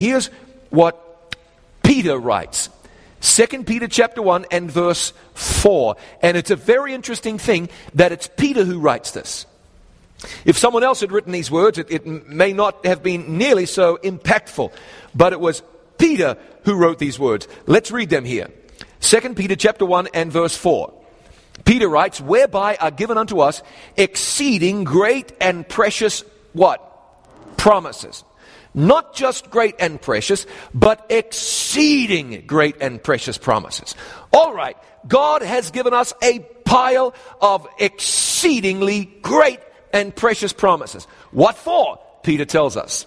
Here's what Peter writes. 2 Peter chapter 1 and verse 4. And it's a very interesting thing that it's Peter who writes this. If someone else had written these words, it may not have been nearly so impactful. But it was Peter who wrote these words. Let's read them here. 2 Peter chapter 1 and verse 4. Peter writes, whereby are given unto us exceeding great and precious, what? Promises. Not just great and precious, but exceeding great and precious promises. All right, God has given us a pile of exceedingly great and precious promises. What for? Peter tells us.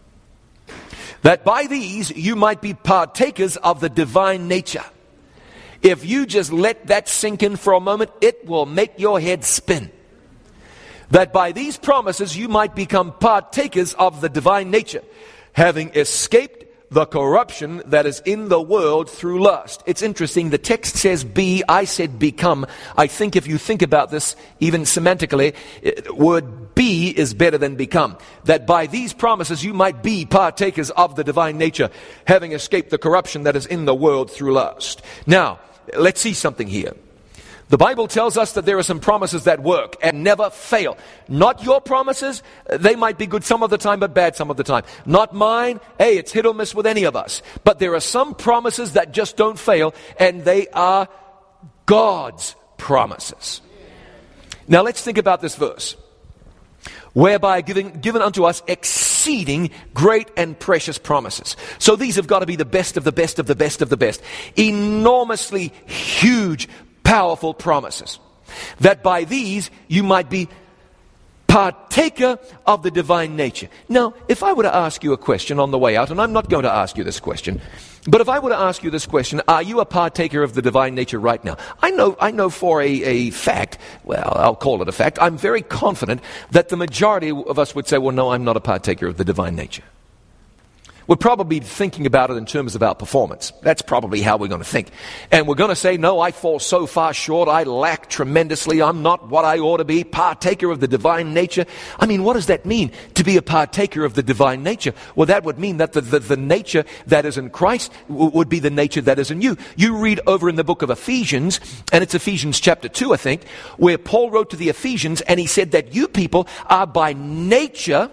That by these you might be partakers of the divine nature. If you just let that sink in for a moment, it will make your head spin. That by these promises you might become partakers of the divine nature, having escaped the corruption that is in the world through lust. It's interesting, the text says be, I said become. I think if you think about this, even semantically, word be is better than become. That by these promises you might be partakers of the divine nature, having escaped the corruption that is in the world through lust. Now, let's see something here. The Bible tells us that there are some promises that work and never fail. Not your promises. They might be good some of the time, but bad some of the time. Not mine. Hey, it's hit or miss with any of us. But there are some promises that just don't fail, and they are God's promises. Now let's think about this verse. Whereby given unto us exceeding great and precious promises. So these have got to be the best of the best of the best of the best. Enormously huge, powerful promises. That by these you might be partaker of the divine nature. Now, if I were to ask you a question on the way out, and I'm not going to ask you this question, but if I were to ask you this question, are you a partaker of the divine nature right now? I know for a fact, well, I'll call it a fact, I'm very confident that the majority of us would say, well, no, I'm not a partaker of the divine nature. We're probably thinking about it in terms of our performance. That's probably how we're going to think. And we're going to say, no, I fall so far short. I lack tremendously. I'm not what I ought to be. Partaker of the divine nature. I mean, what does that mean, to be a partaker of the divine nature? Well, that would mean that the nature that is in Christ would be the nature that is in you. You read over in the book of Ephesians, and it's Ephesians chapter 2, I think, where Paul wrote to the Ephesians, and he said that you people are by nature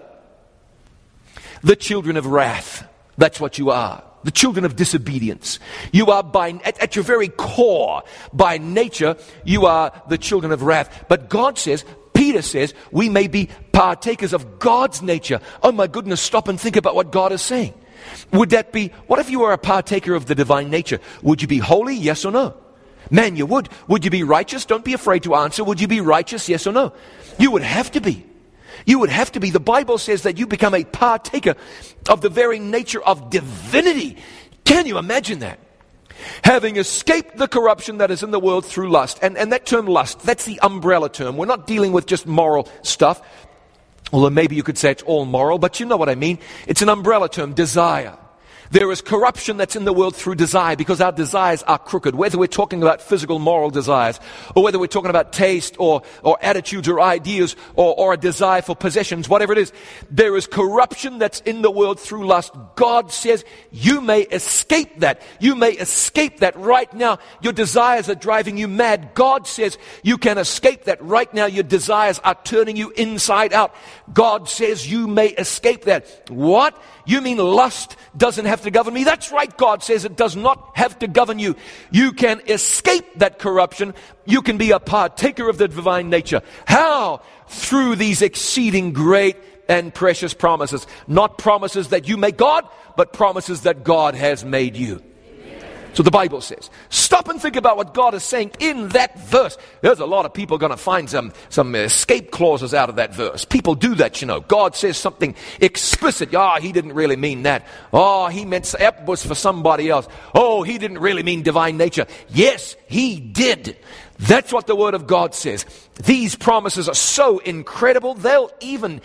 the children of wrath. That's what you are. The children of disobedience. You are at your very core, by nature, you are the children of wrath. But God says, Peter says, we may be partakers of God's nature. Oh my goodness, stop and think about what God is saying. Would that be, what if you were a partaker of the divine nature? Would you be holy, yes or no? Man, you would. Would you be righteous? Don't be afraid to answer. Would you be righteous, yes or no? You would have to be. You would have to be. The Bible says that you become a partaker of the very nature of divinity. Can you imagine that? Having escaped the corruption that is in the world through lust. And that term lust, that's the umbrella term. We're not dealing with just moral stuff. Although maybe you could say it's all moral, but you know what I mean. It's an umbrella term, desire. There is corruption that's in the world through desire, because our desires are crooked. Whether we're talking about physical, moral desires, or whether we're talking about taste or attitudes or ideas or a desire for possessions, whatever it is, there is corruption that's in the world through lust. God says you may escape that. You may escape that right now. Your desires are driving you mad. God says you can escape that right now. Your desires are turning you inside out. God says you may escape that. What? You mean lust doesn't have to govern me? That's right, God says it does not have to govern you. You can escape that corruption. You can be a partaker of the divine nature. How? Through these exceeding great and precious promises. Not promises that you make God, but promises that God has made you. So the Bible says. Stop and think about what God is saying in that verse. There's a lot of people going to find some escape clauses out of that verse. People do that, you know. God says something explicit. He didn't really mean that. He meant that was for somebody else. He didn't really mean divine nature. Yes, he did. That's what the Word of God says. These promises are so incredible, they'll even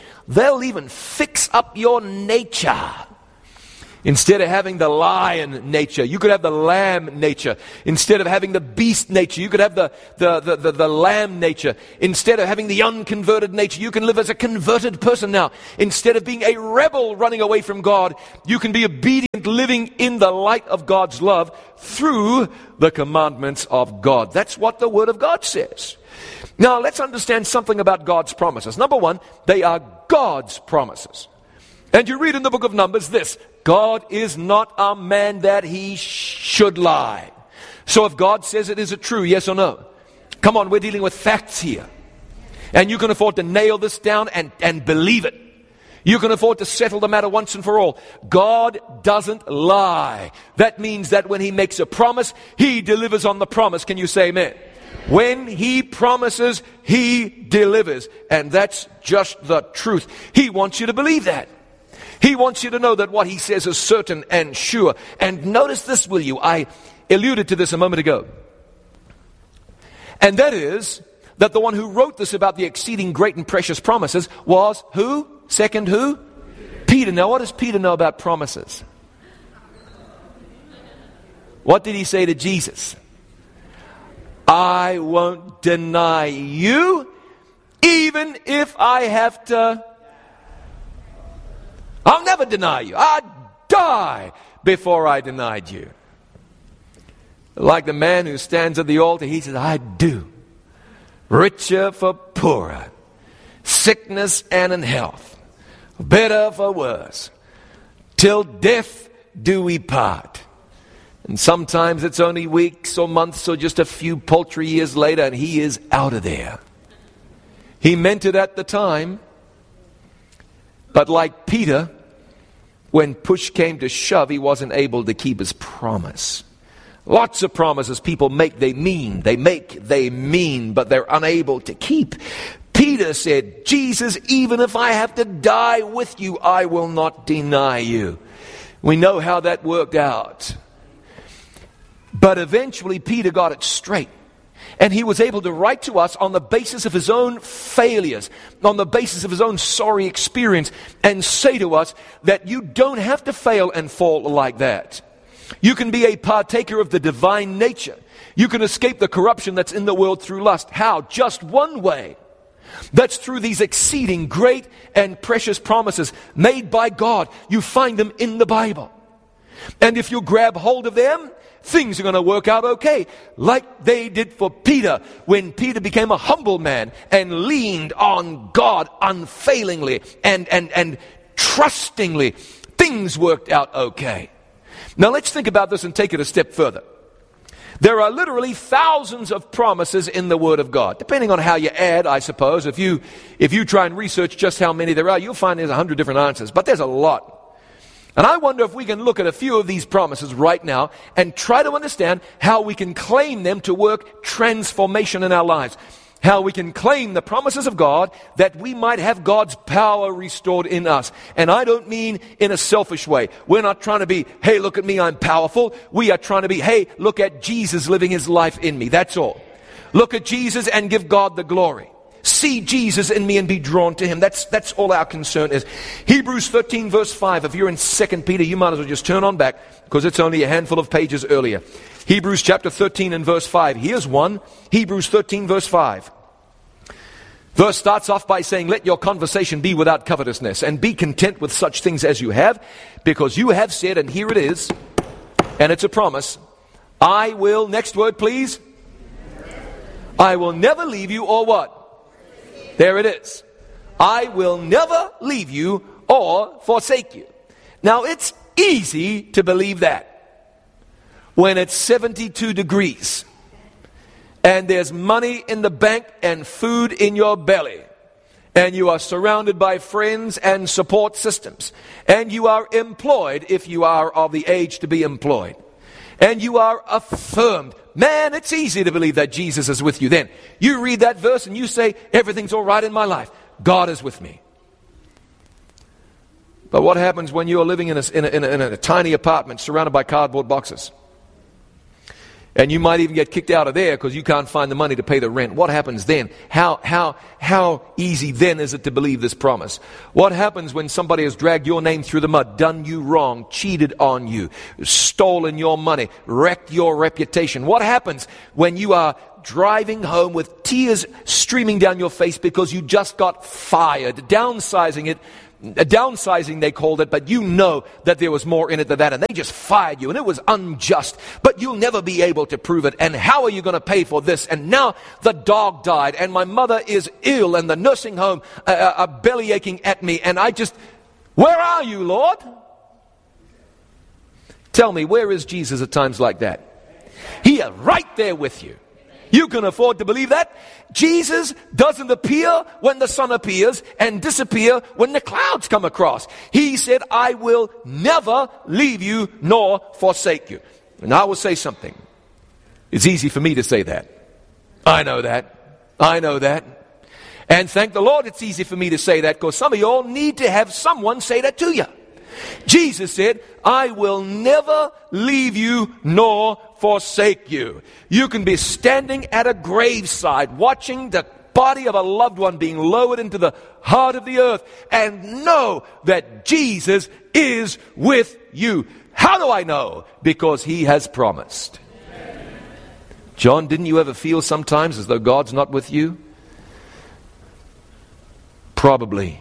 fix up your nature. Instead of having the lion nature, you could have the lamb nature. Instead of having the beast nature, you could have the lamb nature. Instead of having the unconverted nature, you can live as a converted person now. Instead of being a rebel running away from God, you can be obedient living in the light of God's love through the commandments of God. That's what the Word of God says. Now, let's understand something about God's promises. Number one, they are God's promises. And you read in the book of Numbers this: God is not a man that he should lie. So if God says it, is it true? Yes or no? Come on, we're dealing with facts here. And you can afford to nail this down and believe it. You can afford to settle the matter once and for all. God doesn't lie. That means that when he makes a promise, he delivers on the promise. Can you say amen? When he promises, he delivers. And that's just the truth. He wants you to believe that. He wants you to know that what he says is certain and sure. And notice this, will you? I alluded to this a moment ago. And that is that the one who wrote this about the exceeding great and precious promises was who? Second who? Peter. Now what does Peter know about promises? What did he say to Jesus? I won't deny you, even if I have to. I'll never deny you. I'd die before I denied you. Like the man who stands at the altar, he says, I do. Richer for poorer, sickness and in health, better for worse, till death do we part. And sometimes it's only weeks or months or just a few paltry years later, and he is out of there. He meant it at the time, but like Peter, when push came to shove, he wasn't able to keep his promise. Lots of promises people make, they mean, but they're unable to keep. Peter said, Jesus, even if I have to die with you, I will not deny you. We know how that worked out. But eventually Peter got it straight. And he was able to write to us on the basis of his own failures, on the basis of his own sorry experience, and say to us that you don't have to fail and fall like that. You can be a partaker of the divine nature. You can escape the corruption that's in the world through lust. How? Just one way. That's through these exceeding great and precious promises made by God. You find them in the Bible. And if you grab hold of them, things are going to work out okay. Like they did for Peter when Peter became a humble man and leaned on God unfailingly and trustingly. Things worked out okay. Now let's think about this and take it a step further. There are literally thousands of promises in the Word of God. Depending on how you add, I suppose. If you try and research just how many there are, you'll find there's 100 different answers. But there's a lot. And I wonder if we can look at a few of these promises right now and try to understand how we can claim them to work transformation in our lives. How we can claim the promises of God that we might have God's power restored in us. And I don't mean in a selfish way. We're not trying to be, hey, look at me, I'm powerful. We are trying to be, hey, look at Jesus living his life in me. That's all. Look at Jesus and give God the glory. See Jesus in me and be drawn to him. That's all our concern is. Hebrews 13 verse 5. If you're in 2 Peter, you might as well just turn on back because it's only a handful of pages earlier. Hebrews chapter 13 and verse 5. Here's one. Hebrews 13 verse 5. Verse starts off by saying, let your conversation be without covetousness, and be content with such things as you have, because you have said, and here it is, and it's a promise, I will, next word please, I will never leave you or what? There it is. I will never leave you or forsake you. Now it's easy to believe that when it's 72 degrees. And there's money in the bank and food in your belly. And you are surrounded by friends and support systems. And you are employed if you are of the age to be employed. And you are affirmed. Man, it's easy to believe that Jesus is with you then. You read that verse and you say, everything's all right in my life. God is with me. But what happens when you're living in a tiny apartment surrounded by cardboard boxes? And you might even get kicked out of there because you can't find the money to pay the rent. What happens then? How easy then is it to believe this promise? What happens when somebody has dragged your name through the mud, done you wrong, cheated on you, stolen your money, wrecked your reputation? What happens when you are driving home with tears streaming down your face because you just got fired, downsizing it Downsizing, they called it, but you know that there was more in it than that, and they just fired you, and it was unjust, but you'll never be able to prove it, and how are you going to pay for this? And now the dog died, and my mother is ill, and the nursing home are belly aching at me, and where are you, Lord? Tell me, where is Jesus at times like that? He is right there with you. You can afford to believe that. Jesus doesn't appear when the sun appears and disappear when the clouds come across. He said, I will never leave you nor forsake you. And I will say something. It's easy for me to say that. I know that. I know that. And thank the Lord it's easy for me to say that, because some of you all need to have someone say that to you. Jesus said, I will never leave you nor forsake you. You can be standing at a graveside watching the body of a loved one being lowered into the heart of the earth and know that Jesus is with you. How do I know? Because he has promised. John, didn't you ever feel sometimes as though God's not with you? Probably.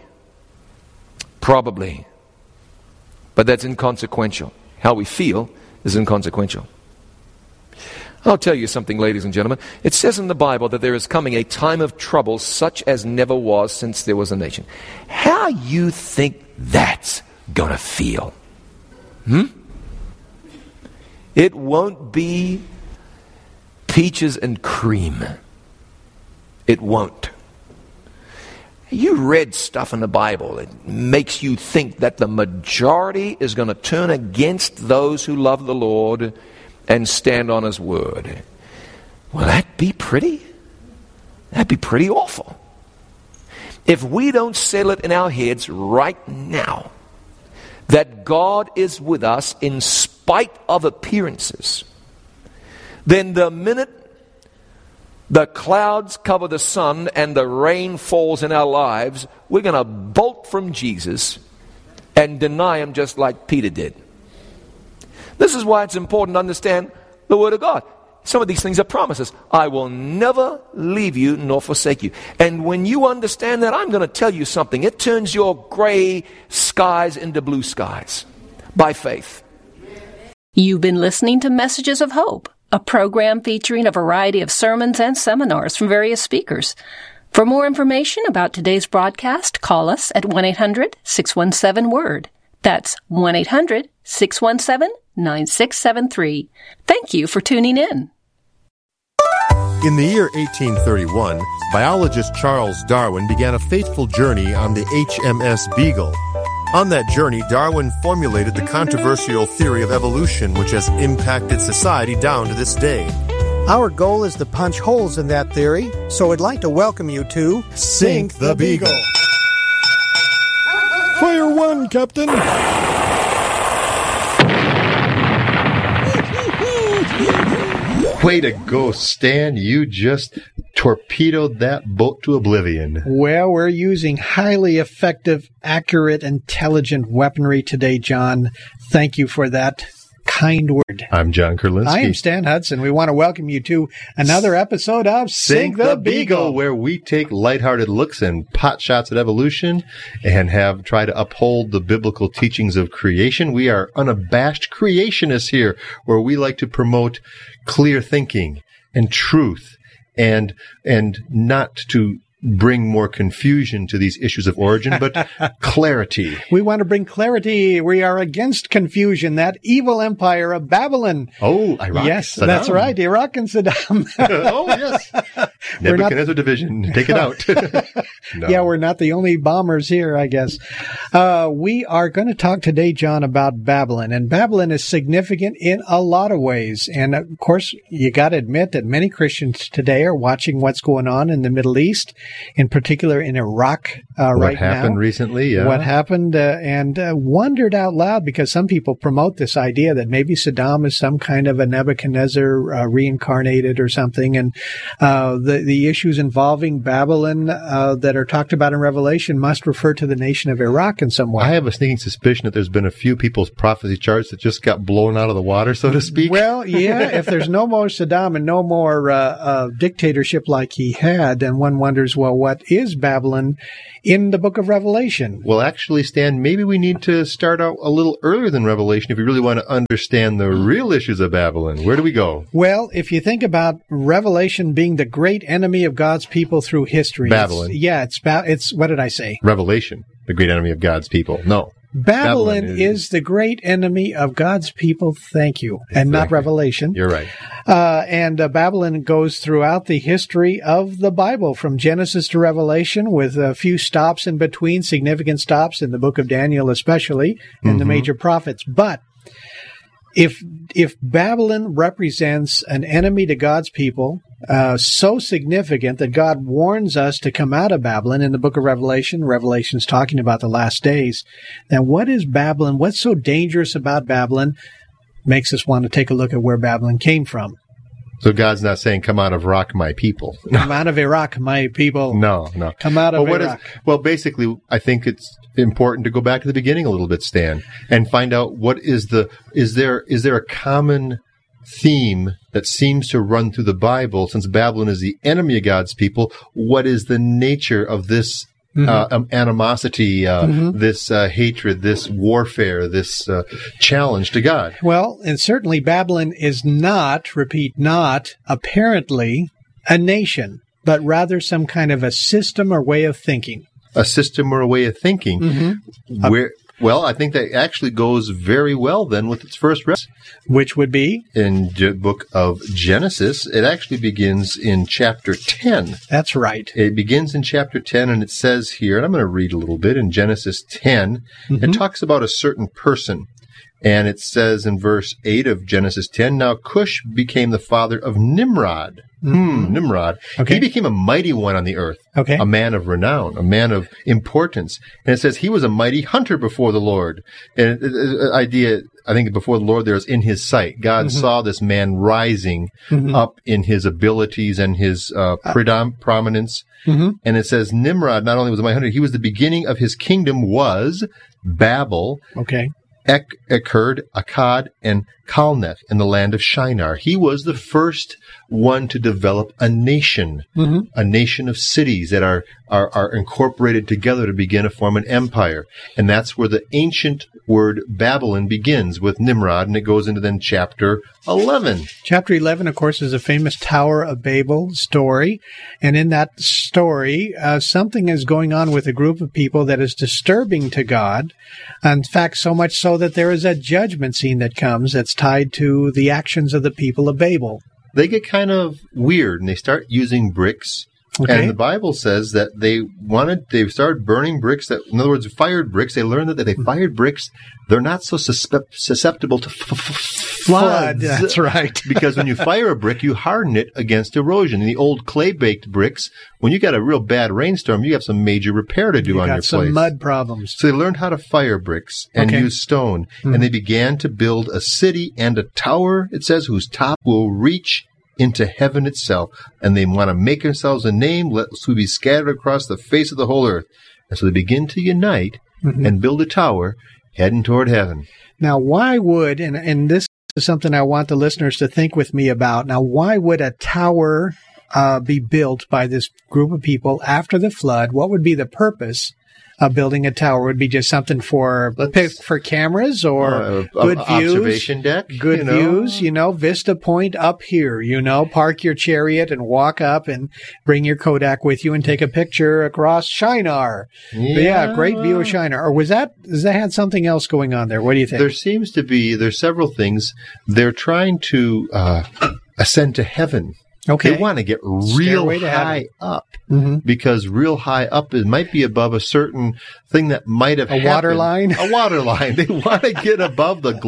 But that's inconsequential. How we feel is inconsequential. I'll tell you something, ladies and gentlemen. It says in the Bible that there is coming a time of trouble such as never was since there was a nation. How you think that's going to feel? It won't be peaches and cream. It won't. You read stuff in the Bible. It makes you think that the majority is going to turn against those who love the Lord and stand on his word. Well, that'd be pretty awful. If we don't settle it in our heads right now that God is with us in spite of appearances, then the minute the clouds cover the sun and the rain falls in our lives, we're going to bolt from Jesus and deny him just like Peter did. This is why it's important to understand the Word of God. Some of these things are promises. I will never leave you nor forsake you. And when you understand that, I'm going to tell you something. It turns your gray skies into blue skies by faith. You've been listening to Messages of Hope, a program featuring a variety of sermons and seminars from various speakers. For more information about today's broadcast, call us at 1-800-617-WORD. That's 1-800-617-9673. Thank you for tuning in. In the year 1831, biologist Charles Darwin began a fateful journey on the HMS Beagle. On that journey, Darwin formulated the controversial theory of evolution, which has impacted society down to this day. Our goal is to punch holes in that theory, so I'd like to welcome you to Sink the Beagle. Fire one, Captain! Way to go, Stan. You just torpedoed that boat to oblivion. Well, we're using highly effective, accurate, intelligent weaponry today, John. Thank you for that kind word. I'm John Kurlinski. I am Stan Hudson. We want to welcome you to another episode of Sink the Beagle, where we take lighthearted looks and pot shots at evolution and try to uphold the biblical teachings of creation. We are unabashed creationists here, where we like to promote clear thinking and truth and not to bring more confusion to these issues of origin, but clarity. We want to bring clarity. We are against confusion, that evil empire of Babylon. Oh, Iraq. Yes, Saddam. That's right. Iraq and Saddam. Oh, yes. Nebuchadnezzar division. Take it out. No. Yeah, we're not the only bombers here, I guess. We are going to talk today, John, about Babylon. And Babylon is significant in a lot of ways. And, of course, you got to admit that many Christians today are watching what's going on in the Middle East, in particular in Iraq right now. What happened recently, yeah. What happened, and wondered out loud, because some people promote this idea that maybe Saddam is some kind of a Nebuchadnezzar reincarnated or something. And the issues involving Babylon that are talked about in Revelation must refer to the nation of Iraq in some way. I have a sneaking suspicion that there's been a few people's prophecy charts that just got blown out of the water, so to speak. Well, yeah, if there's no more Saddam and no more dictatorship like he had, then one wonders, well, what is Babylon in the book of Revelation? Well, actually, Stan, maybe we need to start out a little earlier than Revelation if you really want to understand the real issues of Babylon. Where do we go? Well, if you think about Revelation being the great enemy of God's people through history. Babylon. It's what did I say? Revelation, the great enemy of God's people. No. Babylon is the great enemy of God's people, thank you, and not Revelation. You're right. And Babylon goes throughout the history of the Bible, from Genesis to Revelation, with a few stops in between, significant stops in the book of Daniel especially, and the major prophets. But if Babylon represents an enemy to God's people, so significant that God warns us to come out of Babylon in the book of Revelation. Revelation's talking about the last days. Now, what is Babylon? What's so dangerous about Babylon? Makes us want to take a look at where Babylon came from. So God's not saying, come out of Iraq, my people. Come out of Iraq, my people. No. Come out of Iraq. Basically, I think it's important to go back to the beginning a little bit, Stan, and find out what is there a common theme that seems to run through the Bible, since Babylon is the enemy of God's people. What is the nature of this animosity, this hatred, this warfare, this challenge to God? Well, and certainly Babylon is not apparently a nation, but rather some kind of a system or way of thinking. A system or a way of thinking. Well, I think that actually goes very well then with its first reference. Which would be? In the book of Genesis. It actually begins in chapter 10. That's right. It begins in chapter 10, and it says here, and I'm going to read a little bit in Genesis 10. It talks about a certain person. And it says in verse 8 of Genesis 10, now Cush became the father of Nimrod. Nimrod. Okay. He became a mighty one on the earth, okay. A man of renown, a man of importance. And it says he was a mighty hunter before the Lord. And idea, I think before the Lord there is in his sight. God saw this man rising up in his abilities and his prominence. And it says Nimrod not only was a mighty hunter, he was the beginning of his kingdom was Babel. Okay. Ekkerd, Akkad, and Calneh in the land of Shinar. He was the first one to develop a nation of cities that are incorporated together to begin to form an empire. And that's where the ancient word Babylon begins with Nimrod, and it goes into then chapter 11. Chapter 11, of course, is a famous Tower of Babel story. And in that story, something is going on with a group of people that is disturbing to God. In fact, so much so that there is a judgment scene that comes that's tied to the actions of the people of Babel. They get kind of weird, and they start using bricks. Okay. And the Bible says that they started burning bricks, in other words, fired bricks. They learned that they fired bricks, they're not so susceptible to floods. That's right. Because when you fire a brick, you harden it against erosion. In the old clay-baked bricks, when you got a real bad rainstorm, you have some major repair to do on your place. You got some mud problems. So they learned how to fire bricks and use stone. And they began to build a city and a tower, it says, whose top will reach into heaven itself, and they want to make themselves a name, lest we be scattered across the face of the whole earth. And so they begin to unite and build a tower heading toward heaven. Now, why would, and this is something I want the listeners to think with me about, now, why would a tower be built by this group of people after the flood? What would be the purpose of building a tower? Would be just something for cameras or good views, observation deck, good views, Vista Point up here, park your chariot and walk up and bring your Kodak with you and take a picture across Shinar. Yeah, great view of Shinar. Or does that had something else going on there? What do you think? There seems to be, there's several things. They're trying to ascend to heaven. Okay. They want to get real high up because real high up it might be above a certain thing that might have happened. Water line? A water line. They want to get above the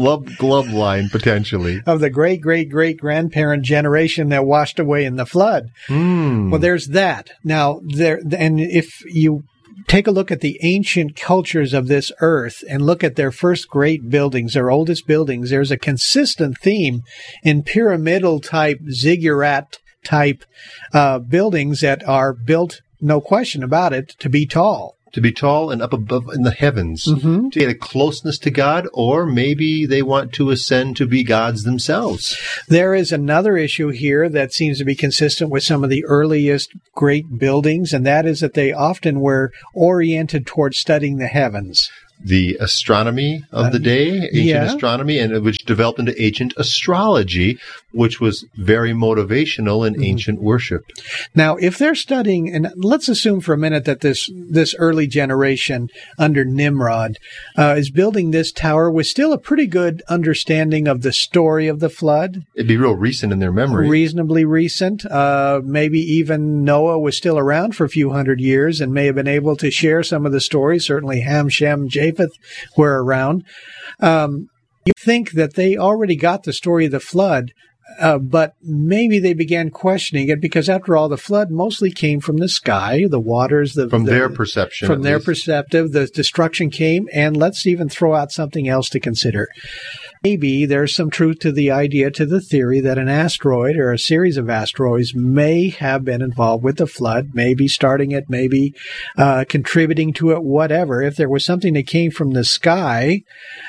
glub line potentially. Of the great-great-great-grandparent generation that washed away in the flood. Well, there's that. Now, and if you take a look at the ancient cultures of this earth and look at their first great buildings, their oldest buildings, there's a consistent theme in pyramidal type, ziggurat type buildings that are built, no question about it, to be tall. to be tall and up above in the heavens, to get a closeness to God, or maybe they want to ascend to be gods themselves. There is another issue here that seems to be consistent with some of the earliest great buildings, and that is that they often were oriented towards studying the heavens. The astronomy of the day, ancient astronomy, and which developed into ancient astrology, which was very motivational in ancient worship. Now, if they're studying, and let's assume for a minute that this early generation under Nimrod is building this tower with still a pretty good understanding of the story of the flood. It'd be real recent in their memory. Reasonably recent. Maybe even Noah was still around for a few hundred years and may have been able to share some of the stories. Certainly Ham, Shem, Japheth were around. You think that they already got the story of the flood, but maybe they began questioning it because, after all, the flood mostly came from the sky, the waters. From their perception. From their perspective, the destruction came, and let's even throw out something else to consider. Maybe there's some truth to the idea, to the theory, that an asteroid or a series of asteroids may have been involved with the flood, maybe starting it, maybe contributing to it, whatever. If there was something that came from the sky,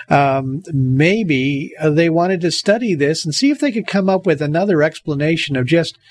maybe they wanted to study this and see if they could come up with another explanation of just,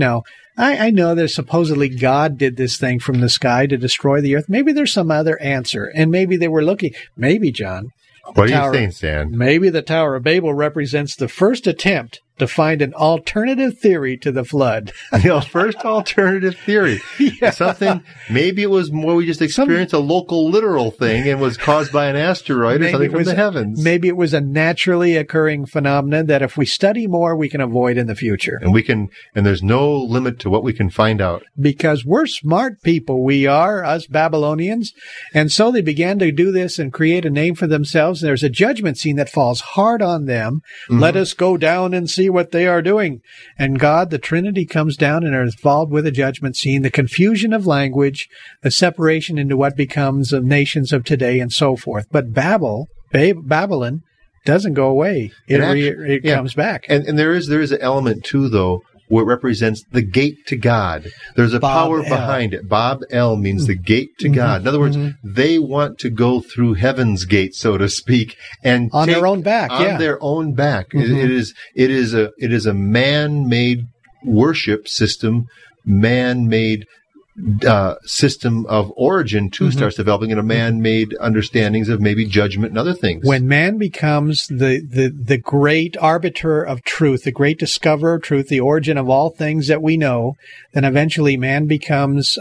I know that supposedly God did this thing from the sky to destroy the earth. Maybe there's some other answer, and maybe they were looking, John. What are you saying, Stan? Maybe the Tower of Babel represents the first attempt to find an alternative theory to the flood. First alternative theory. Yeah. Something, maybe it was more we just experienced a local literal thing and was caused by an asteroid or something from the heavens. Maybe it was a naturally occurring phenomenon that if we study more, we can avoid in the future. And there's no limit to what we can find out. Because we're smart people, we are, us Babylonians. And so they began to do this and create a name for themselves. There's a judgment scene that falls hard on them. Mm-hmm. Let us go down and see what they are doing. And God, the Trinity, comes down and is involved with a judgment scene, the confusion of language, the separation into what becomes of nations of today, and so forth. But Babylon doesn't go away. It comes back. And there is an element too, though, where it represents the gate to God. There's a power behind it. Bob El means the gate to God. In other words, they want to go through heaven's gate, so to speak, and on their own back. Their own back. It is a man-made worship system, man-made system of origin too starts developing in a man-made understandings of maybe judgment and other things. When man becomes the great arbiter of truth, the great discoverer of truth, the origin of all things that we know, then eventually man becomes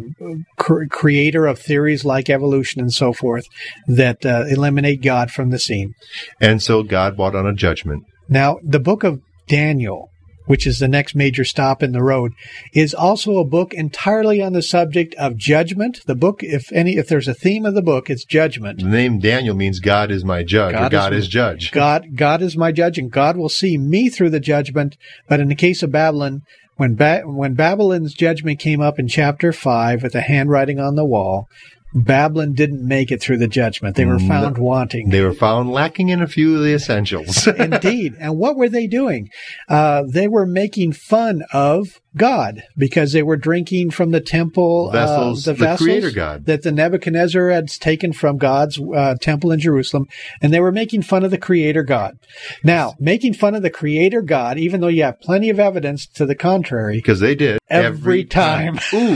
creator of theories like evolution and so forth that eliminate God from the scene. And so God brought on a judgment. Now, the book of Daniel, which is the next major stop in the road, is also a book entirely on the subject of judgment. The book, if there's a theme of the book, it's judgment. The name Daniel means God is my judge, God is judge. God is my judge, and God will see me through the judgment. But in the case of Babylon, when Babylon's judgment came up in chapter 5 with the handwriting on the wall, Babylon didn't make it through the judgment. They were found wanting. They were found lacking in a few of the essentials. Indeed. And what were they doing? They were making fun of God because they were drinking from the temple vessels, the creator God that the Nebuchadnezzar had taken from God's temple in Jerusalem, and they were making fun of the creator God. Now, making fun of the creator God, even though you have plenty of evidence to the contrary, because they did every time.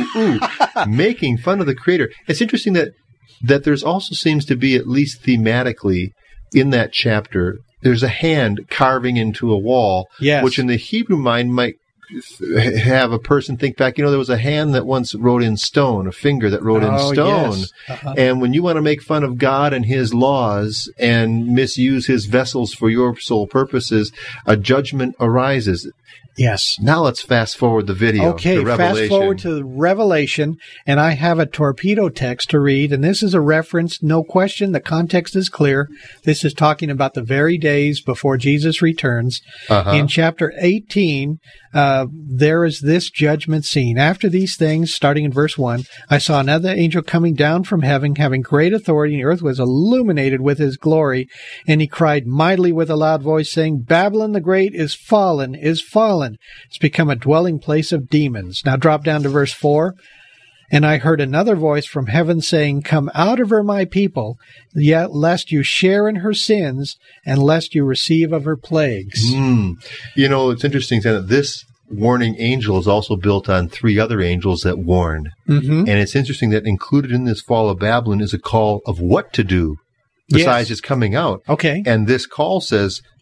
Making fun of the creator. It's interesting that there's also seems to be, at least thematically, in that chapter, there's a hand carving into a wall, which in the Hebrew mind might have a person think back, there was a hand that once wrote in stone, a finger that wrote in stone. Yes. And when you want to make fun of God and his laws and misuse his vessels for your sole purposes, a judgment arises. Yes. Now let's fast forward the video. Okay, fast forward to Revelation, and I have a torpedo text to read, and this is a reference, no question, the context is clear. This is talking about the very days before Jesus returns. In chapter 18, there is this judgment scene. After these things, starting in verse 1, I saw another angel coming down from heaven, having great authority, and the earth was illuminated with his glory, and he cried mightily with a loud voice, saying, Babylon the Great is fallen, is fallen. It's become a dwelling place of demons. Now drop down to verse 4. And I heard another voice from heaven saying, Come out of her, my people, yet lest you share in her sins, and lest you receive of her plagues. You know, it's interesting that this warning angel is also built on 3 other angels that warn. And it's interesting that included in this fall of Babylon is a call of what to do besides just coming out. Okay. And this call says,